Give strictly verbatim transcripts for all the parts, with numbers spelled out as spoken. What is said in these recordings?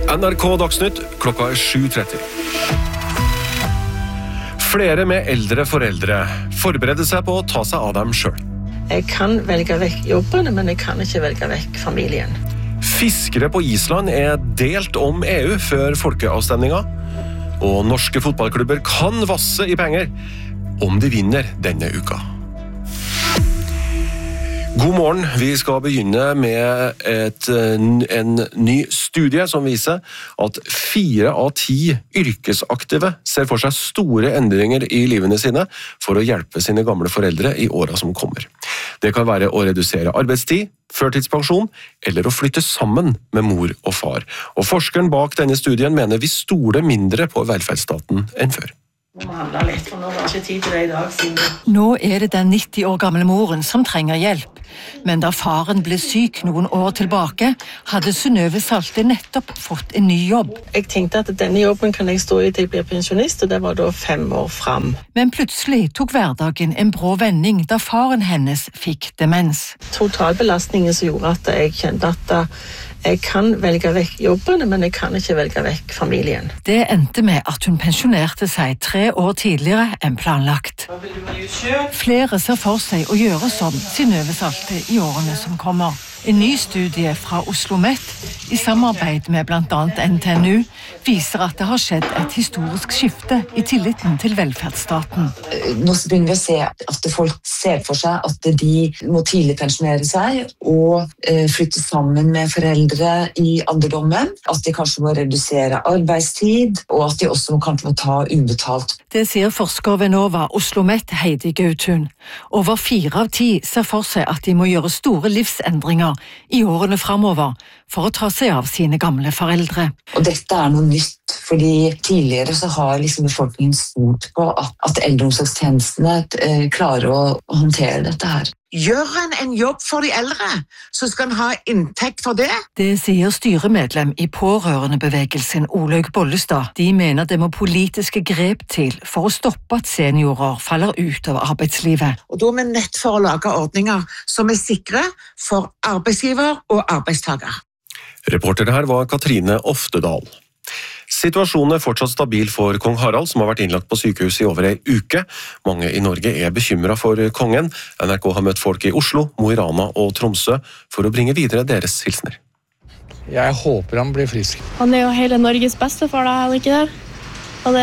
N R K Dagsnytt, klokka er sju tretti. Flere med eldre foreldre forbereder seg på å ta seg av dem selv. Jeg kan velge vekk jobbene, men jeg kan ikke velge vekk familien. Fiskere på Island er delt om E U før folkeavstemninga, og norske fotballklubber kan vasse i penger om de vinner denne uka. God morgen, vi skal begynne med et, en ny studie som viser at fire av ti yrkesaktive ser for seg store endringer i livene sine for å hjelpe sine gamle foreldre i årene som kommer. Det kan være å redusere arbeidstid, førtidspensjon eller å flytte sammen med mor og far. Og forskeren bak denne studien mener vi stoler mindre på velferdsstaten enn før. Litt, for nå, var ikke tid til det i dag, siden... nå er det den nitti år gamle moren som trenger hjelp. Men da faren ble syk noen år tilbake, hadde Synnøve Salte nettopp fått en ny jobb. Jeg tenkte at denne jobben kan jeg stå i til jeg blir pensjonist, og det var da fem år frem. Men plutselig tok hverdagen en brå vending da faren hennes fikk demens. Totalbelastningen som gjorde at jeg kjente at jeg kan velge vekk jobbene, men jeg kan ikke velge vekk familien. Det endte med at hun pensjonerte seg tre år tidligere enn planlagt. Flere ser for seg å gjøre som Synnøve Salte i årene som kommer. En ny studie fra OsloMet, i samarbeid med blant annet N T N U, viser at det har skjedd et historisk skifte i tilliten til velferdsstaten. Nå begynner vi å se at folk ser for seg at de må tidlig pensjonere seg og flytte sammen med foreldre i alderdommen, at de kanskje må redusere arbeidstid, og at de også kanskje må ta ubetalt. Det sier forsker ved Nova OsloMet Heidi Gautun. Over fire av ti ser for seg at de må gjøre store livsendringer i årene fremover for å ta seg av sine gamle foreldre. Og dette er noe nytt, fordi tidligere så har liksom befolkningen stolt på at, at eldreomsorgstjenestene eh, klarer å, å håndtere dette her. Gjør en en jobb for de eldre, så skal en ha inntekt for det. Det sier styremedlem i pårørendebevegelsen Olaug Bollestad. De mener det må politiske grep til for å stoppe at seniorer faller ut av arbeidslivet. Og da er vi nødt for å lage ordninger som er sikre for arbeidsgiver og arbeidstaker. Reporter her var Katrine Oftedal. Situasjonen er fortsatt stabil for kong Harald, som har vært innlagt på sykehus i over en uke. Mange i Norge er bekymret for kongen. N R K har møtt folk i Oslo, Mo i Rana og Tromsø for å bringe videre deres hilsener. Jeg håper han blir frisk. Han er jo hele Norges bestefar, da, er han ikke der? Og det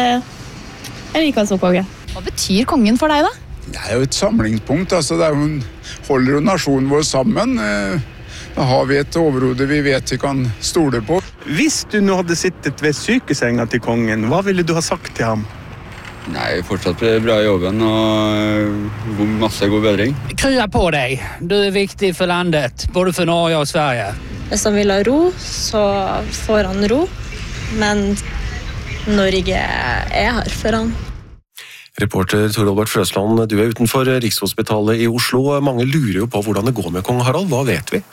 er like han som konge. Hva betyr kongen for deg, da? Det er jo et samlingspunkt. Altså, det er jo en, holder jo nasjonen vår sammen. Da har vi et overhode vi vet vi kan stole på. Hvis du nå hadde sittet ved sykesenga til kongen, hva ville du ha sagt til ham? Nei, fortsatt bra i jobben og masse god bedring. Krya på deg. Du er viktig for landet, både for Norge og Sverige. Hvis han vil ha ro, så får han ro. Men Norge er her for han. Reporter Tor Albert Frøsland, du er utenfor Rikshospitalet i Oslo. Mange lurer jo på hvordan det går med kong Harald. Hva vet vi?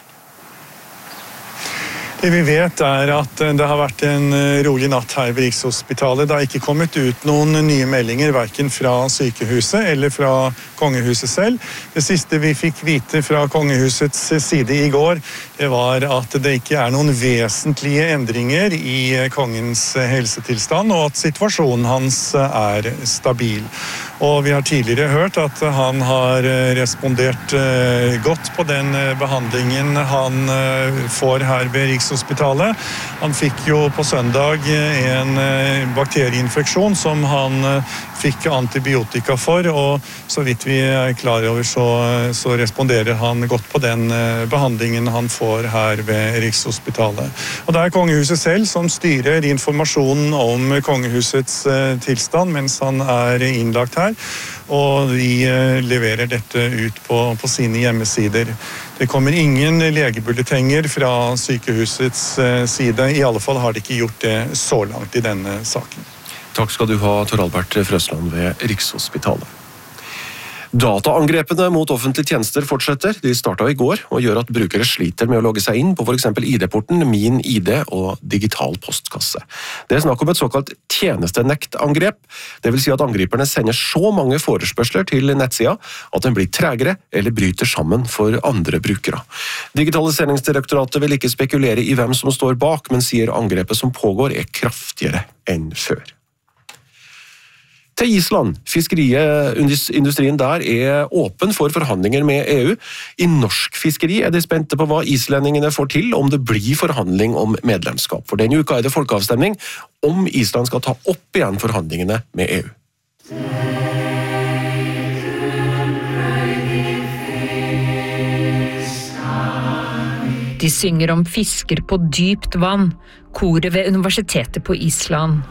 Det vi vet er at det har vært en rolig natt her ved Rikshospitalet. Det har ikke kommet ut noen nye meldinger, hverken fra sykehuset eller fra kongehuset selv. Det siste vi fikk vite fra kongehusets side i går, det var at det ikke er noen vesentlige endringer i kongens helsetilstand, og at situasjonen hans er stabil. Og vi har tidligere hørt at han har respondert godt på den behandlingen han får her ved Rikshospitalet. Han fikk jo på søndag en bakterieinfeksjon som han fikk antibiotika for, og så vidt vi er klar over så, så responderer han godt på den behandlingen han får her ved Rikshospitalet. Og det er kongehuset selv som styrer informasjonen om kongehusets tilstand mens han er innlagt her, og de leverer dette ut på, på sine hjemmesider. Det kommer ingen legebulletenger fra sykehusets side, i alle fall har de ikke gjort det så langt i denne saken. Takk skal du ha, Tor Albert Frøsland ved Rikshospitalet. Dataangrepene mot offentlige tjenester fortsetter. De startet i går og gjør at brukere sliter med å logge seg inn på for eksempel I D-porten, Min I D og digital postkasse. Det er snakk om et såkalt tjenestenektangrep. Det vil si at angriperne sender så mange forespørsler til nettsida at den blir tregere eller bryter sammen for andre brukere. Digitaliseringsdirektoratet vil ikke spekulere i hvem som står bak, men sier angrepet som pågår er kraftigere enn før. Til Island. Fiskeriindustrien der er åpen for forhandlinger med E U. I norsk fiskeri er de spente på hva islendingene får til om det blir forhandling om medlemskap. For denne uka er det folkeavstemning om Island skal ta opp igjen forhandlingene med E U. De synger om fisker på dypt vann, koret ved universitetet på Island.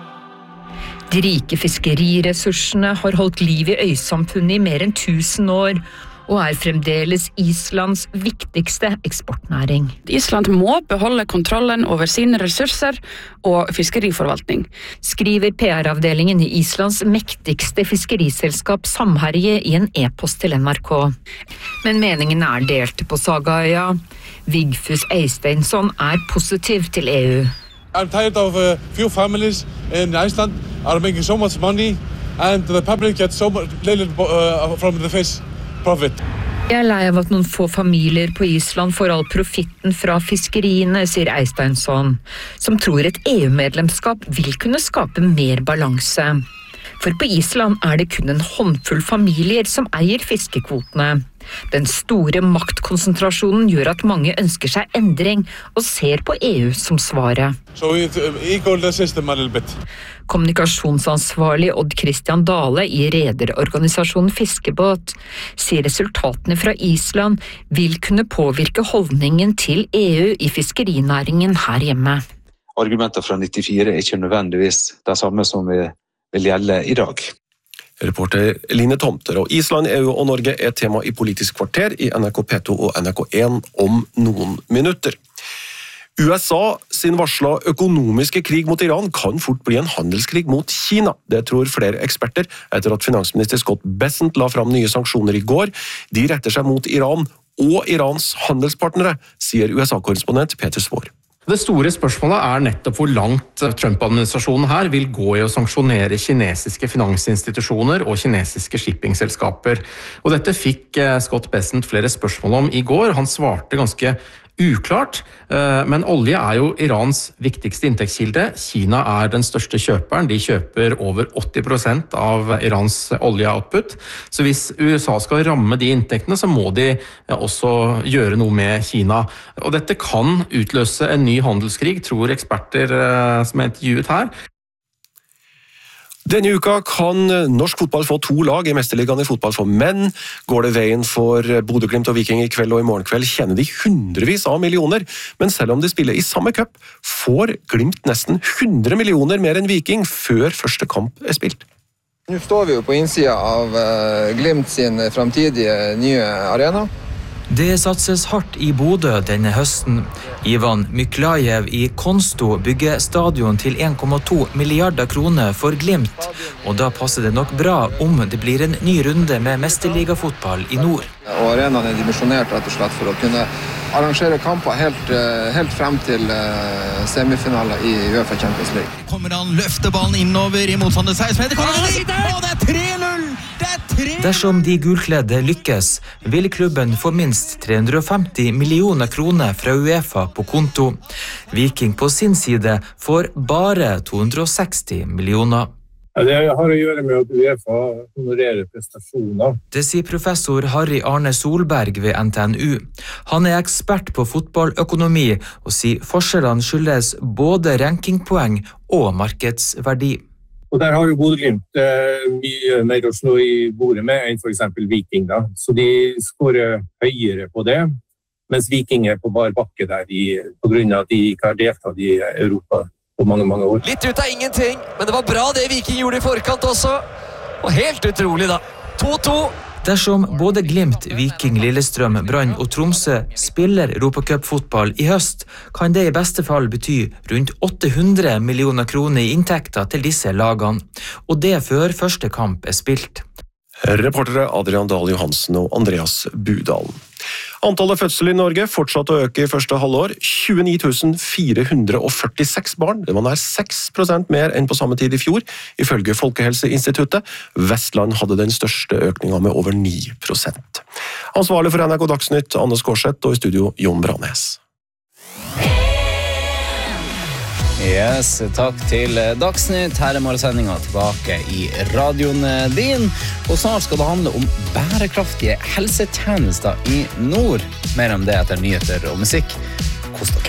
De rike fiskeriressursene har holdt liv i øysamfunnet i mer enn tusen år, og er fremdeles Islands viktigste eksportnæring. Island må beholde kontrollen over sine ressurser og fiskeriforvaltning, skriver P R-avdelingen i Islands mektigste fiskeriselskap Samherje i en e-post til N R K. Men meningene er delte på Sagaøya. Vigfus Eysteinsson er positiv til E U. I'm tired of uh, few families in Iceland are making so much money and the public gets so much little uh, from the fish profit. Jeg er lei av at noen få familier på Island får all profitten fra fiskeriene, sier Eysteinsson, som tror et E U-medlemskap vil kunne skape mer balanse. For på Island er det kun en håndfull familier som eier fiskekvotene. Den store maktkonsentrasjonen gjør at mange ønsker seg endring og ser på E U som svaret. So it equal the system a little bit. Kommunikasjonsansvarlig Odd Christian Dale i rederorganisasjonen Fiskebåt sier resultatene fra Island vil kunne påvirke holdningen til E U i fiskerinæringen her hjemme. Argumenter fra nittifire er ikke nødvendigvis det samme som vi vil gjelde i dag. Reporter Line Tomter, og Island, E U og Norge er tema i Politisk kvarter i N R K P to og N R K en om noen minutter. U S A sin varsla økonomiske krig mot Iran kan fort bli en handelskrig mot Kina. Det tror flere eksperter etter at finansminister Scott Bessent la fram nye sanksjoner i går. De retter seg mot Iran og Irans handelspartnere, sier U S A-korrespondent Peter Svår. Det store spørsmålet er nettopp hvor langt Trump-administrasjonen her vil gå i å sanksjonere kinesiske finansinstitusjoner og kinesiske shippingselskaper. Og dette fikk Scott Bessent flere spørsmål om i går. Han svarte ganske uklart, men olje er jo Irans viktigste inntektskilde. Kina er den største kjøperen. De kjøper over åtti prosent av Irans oljeoutput. Så hvis U S A skal ramme de inntektene, så må de også gjøre noe med Kina. Og dette kan utløse en ny handelskrig, tror eksperter som er intervjuet her. Denne uka kan norsk fotball få to lag i Mesterligaen i fotball for menn. Går det veien for Bodø Glimt og Viking i kveld og i morgen kveld, tjener de hundrevis av millioner. Men selv om de spiller i samme cup, får Glimt nesten hundre millioner mer enn Viking før første kamp er spilt. Nå står vi jo på innsida av Glimt sin fremtidige nye arena. Det satses hardt i Bodø denne høsten. Ivan Myklajev i Konsto bygger stadion til en komma to milliarder kroner for Glimt, og da passer det nok bra om det blir en ny runde med mesterligafotball i nord. Og arenaen er dimensjonert rett og slett for å kunne arrangere kamper helt, helt frem til semifinaler i UEFA Champions League. Kommer han løfter ballen innover i motstander seksten meter, kommer han dit, og det er tre null! Det er tre null! Dersom de gulkledde lykkes, vil klubben få minst tre hundre og femti millioner kroner fra UEFA på konto. Viking på sin side får bare to hundre og seksti millioner. Ja, det har å gjøre med at UEFA honorerer prestasjoner. Det sier professor Harry Arne Solberg ved N T N U. Han er ekspert på fotballøkonomi og sier forskjellene skyldes både rankingpoeng og markedsverdi. Og der har jo Bodø Glimt eh, mye mer å slå i bordet med enn for eksempel Viking da. Så de skårer høyere på det, mens Viking er på bar bakke der de, på grunn av at de ikke har deltatt i Europa på mange, mange år. Litt ut av ingenting, men det var bra det Viking gjorde i forkant også. Og helt utrolig da. to to. Dersom både Glimt, Viking, Lillestrøm, Brann og Tromsø spiller Europacup-fotball i høst, kan det i beste fall bety rundt åtte hundre millioner kroner i inntekter til disse lagene. Og det før første kamp er spilt. Reportere Adrian Dahl Johansen og Andreas Budalen. Antallet fødsler i Norge fortsatte å øke i første halvår. tjueni tusen fire hundre førtiseks barn, det var nær seks prosent mer enn på samme tid i fjor, ifølge Folkehelseinstituttet. Vestland hadde den største økningen med over ni prosent. Ansvarlig for N R K Dagsnytt, Anne Skårseth, og i studio Jon Branes. Yes, takk til Dagsnytt. Her er morgensendingen tilbake i radioen din. Og snart skal det handle om bærekraftige helsetjenester i nord. Mer om det etter nyheter og musikk. Kos dere.